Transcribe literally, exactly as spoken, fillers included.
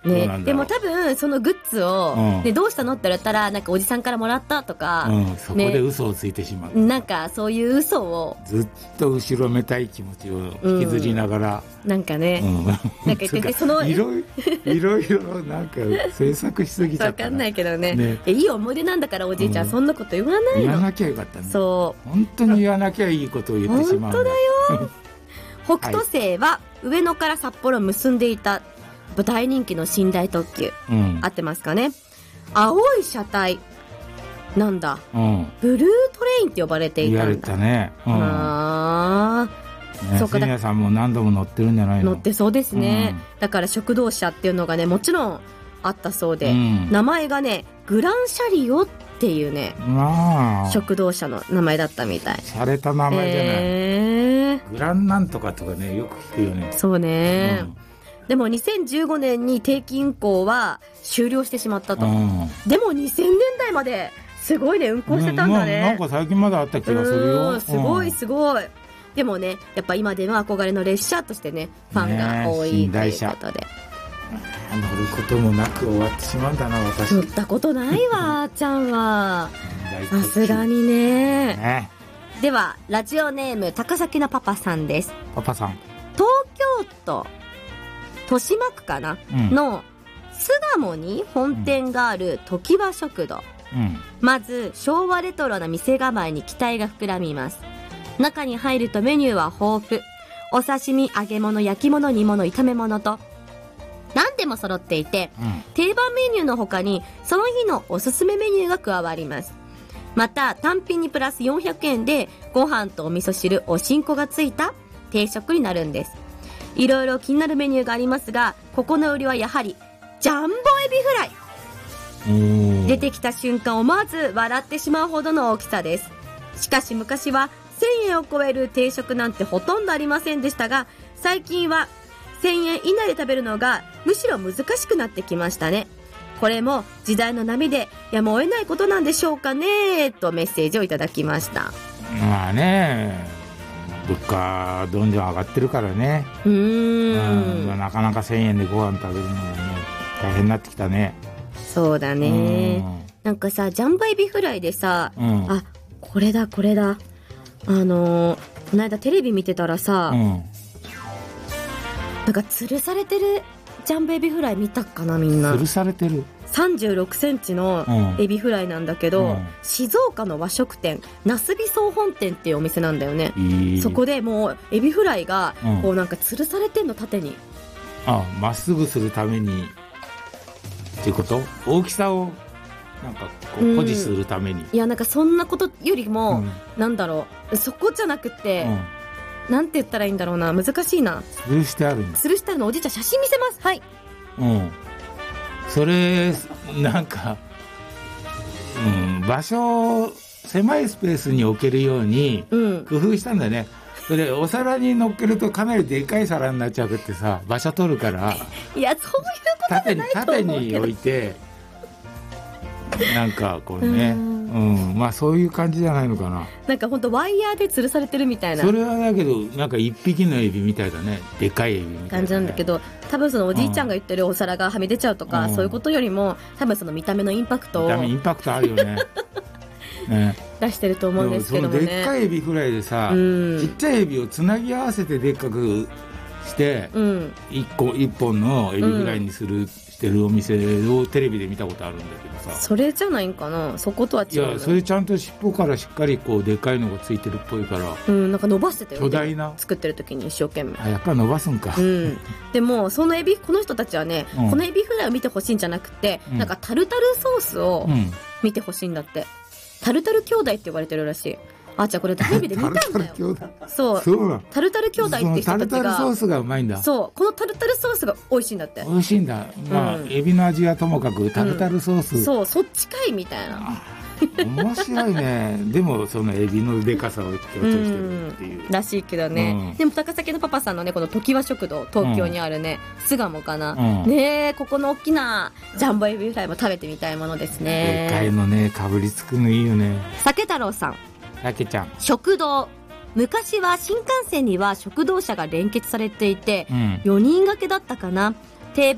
ね、でも多分そのグッズを、うんね、どうしたのって言われたらなんかおじさんからもらったとか、 うん、そこで嘘をついてしまう、 ね、なんかそういう嘘をずっと後ろめたい気持ちを引きずりながら、 うん、なんかね、うん、なんか言っててそのいろいろいろいろなんか制作しすぎちゃった分かんないけど ね, ねいい思い出なんだからおじいちゃん、うん、そんなこと言わないの。 言わなきゃよかったね。 そう本当に言わなきゃいいことを言ってしまう。 本当だよ北斗星は上野から札幌を結んでいた大人気の寝台特急、うん、合ってますかね。青い車体なんだ、うん、ブルートレインって呼ばれていたんだ。 言われたね、うん、 あね、そうか、杉谷さんも何度も乗ってるんじゃないの。 乗ってそうですね、うん、だから食堂車っていうのがねもちろんあったそうで、うん、名前がねグランシャリオっていうね、まあ、食堂車の名前だったみたい。 洒落た名前じゃない、えー、グランなんとかとかねよく聞くよね。 そうね、うん、でもにせんじゅうごねんに定期運行は終了してしまったと、うん、でもにせんねんだいまですごいね運行してたんだね、 うん、なんか最近まであった気がするよ、 うん、すごいすごい、うん、でもねやっぱ今では憧れの列車としてねファンが多いということで、 乗ることもなく終わってしまうんだな私。 乗ったことないわあーちゃんはさすがに ね, ねではラジオネーム高崎のパパさんです。 パパさん、 東京都豊島区かな、うん、の巣鴨に本店がある常盤食堂、うん、まず昭和レトロな店構えに期待が膨らみます。中に入るとメニューは豊富。お刺身、揚げ物、焼き物、煮物、炒め物と何でも揃っていて、うん、定番メニューの他にその日のおすすめメニューが加わります。また単品にプラスよんひゃくえんでご飯とお味噌汁、おしんこがついた定食になるんです。いろいろ気になるメニューがありますが、ここの売りはやはりジャンボエビフライ。出てきた瞬間思わず笑ってしまうほどの大きさです。しかし昔はせんえんを超える定食なんてほとんどありませんでしたが、最近はせんえん以内で食べるのがむしろ難しくなってきましたね。これも時代の波でやむを得ないことなんでしょうかね、とメッセージをいただきました。 まあね、物価どんどん上がってるからね。 うーん、 うん、なかなかせんえんでご飯食べるのもね大変になってきたね。 そうだね。なんかさジャンボエビフライでさ、うん、あこれだこれだあのー、この間テレビ見てたらさ、うん、なんか吊るされてるジャンボエビフライ見たかなみんな。 吊るされてるさんじゅうろくセンチのエビフライなんだけど、うん、静岡の和食店なすび総本店っていうお店なんだよね、えー、そこでもうエビフライがこうなんか吊るされてんの縦に、 あまっすぐするためにっていうこと？大きさをなんかこう保持するために、うん、 いやなんかそんなことよりも、うん、なんだろうそこじゃなくて、うん、なんて言ったらいいんだろうな、難しいな。 吊るしてあるんだ。 吊るしてあるのおじいちゃん写真見せます。はい、 うん、それなんか、うん、場所狭いスペースに置けるように工夫したんだよね、うん、それお皿に乗っけるとかなりでかい皿になっちゃうってさ、場所取るからいやそういうことじゃないと思うけど、 縦に、縦に置いてなんかこうね、うん、まあそういう感じじゃないのかな。 なんか本当ワイヤーで吊るされてるみたいな。 それはだけどなんか一匹のエビみたいだね、でかいエビみたいな、ね、 感じなんだけど、多分そのおじいちゃんが言ってるお皿がはみ出ちゃうとか、うん、そういうことよりも多分その見た目のインパクトを見た目インパクトあるよねね、 出してると思うんですけどもね。 そのでっかいエビフライでさ、うん、ちっちゃいエビをつなぎ合わせてでっかくして、うん、一個一本のエビフライにする、うんしてるお店をテレビで見たことあるんだけどさ、 それじゃないんかな、そことは違う。 いやそれちゃんと尻尾からしっかりこうでかいのがついてるっぽいから、 うん、なんか伸ばしてたよ、 巨大な作ってる時に一生懸命。 あやっぱ伸ばすんか、 うん、でもそのエビこの人たちはね、うん、このエビフライを見てほしいんじゃなくて、うん、なんかタルタルソースを見てほしいんだって、うん、タルタル兄弟って呼ばれてるらしい。あじゃあこれテレビで見たんだよ。タルタル兄弟、そうそうタルタル兄弟っていう人たちが、 タルタルソースがうまいんだ。 そうこのタルタルソースが美味しいんだって。 美味しいんだ、まあ、うん、エビの味はともかくタルタルソース、うん、 そうそっちかいみたいな。 面白いねでもそのエビのでかさを強調してるっていう、 うん、らしいけどね、うん、でも高崎のパパさんのねこの常盤食堂東京にあるね、うん、巣鴨かな、うん、ねここの大きなジャンボエビフライも食べてみたいものですね。 でかいのねかぶりつくのいいよね。 酒太郎さん、 さけちゃん、 食堂。昔は新幹線には食堂車が連結されていて、うん、よにん掛けだったかな。